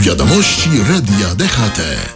Wiadomości Radia DHT.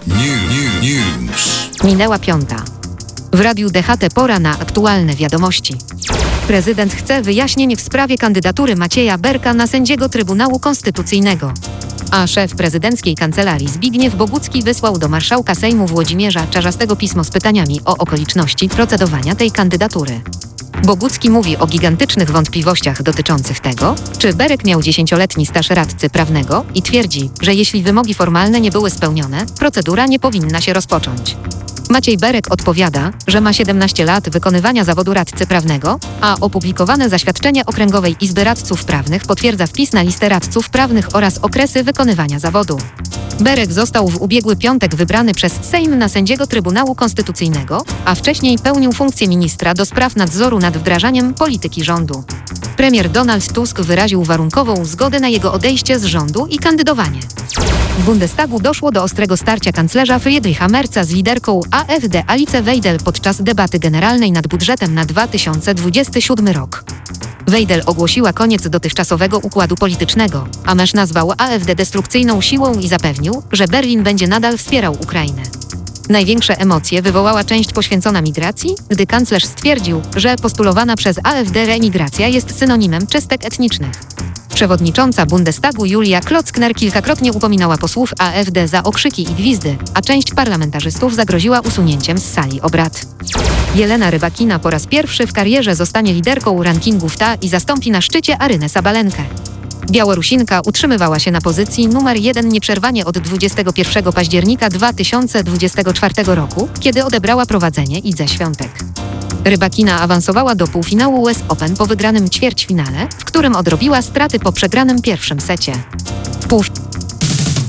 News. Minęła 5. W Radiu DHT pora na aktualne wiadomości. Prezydent chce wyjaśnień w sprawie kandydatury Macieja Berka na sędziego Trybunału Konstytucyjnego. A szef prezydenckiej kancelarii Zbigniew Bogucki wysłał do marszałka Sejmu Włodzimierza Czarzastego pismo z pytaniami o okoliczności procedowania tej kandydatury. Bogucki mówi o gigantycznych wątpliwościach dotyczących tego, czy Berek miał 10-letni staż radcy prawnego i twierdzi, że jeśli wymogi formalne nie były spełnione, procedura nie powinna się rozpocząć. Maciej Berek odpowiada, że ma 17 lat wykonywania zawodu radcy prawnego, a opublikowane zaświadczenie Okręgowej Izby Radców Prawnych potwierdza wpis na listę radców prawnych oraz okresy wykonywania zawodu. Berek został w ubiegły piątek wybrany przez Sejm na sędziego Trybunału Konstytucyjnego, a wcześniej pełnił funkcję ministra do spraw nadzoru nad wdrażaniem polityki rządu. Premier Donald Tusk wyraził warunkową zgodę na jego odejście z rządu i kandydowanie. W Bundestagu doszło do ostrego starcia kanclerza Friedricha Merza z liderką AfD Alice Weidel podczas debaty generalnej nad budżetem na 2027 rok. Weidel ogłosiła koniec dotychczasowego układu politycznego, a Merz nazwał AfD destrukcyjną siłą i zapewnił, że Berlin będzie nadal wspierał Ukrainę. Największe emocje wywołała część poświęcona migracji, gdy kanclerz stwierdził, że postulowana przez AfD reemigracja jest synonimem czystek etnicznych. Przewodnicząca Bundestagu Julia Klockner kilkakrotnie upominała posłów AfD za okrzyki i gwizdy, a część parlamentarzystów zagroziła usunięciem z sali obrad. Jelena Rybakina po raz pierwszy w karierze zostanie liderką rankingu WTA i zastąpi na szczycie Arynę Sabalenkę. Białorusinka utrzymywała się na pozycji numer 1 nieprzerwanie od 21 października 2024 roku, kiedy odebrała prowadzenie Idze Świątek. Rybakina awansowała do półfinału US Open po wygranym ćwierćfinale, w którym odrobiła straty po przegranym pierwszym secie. W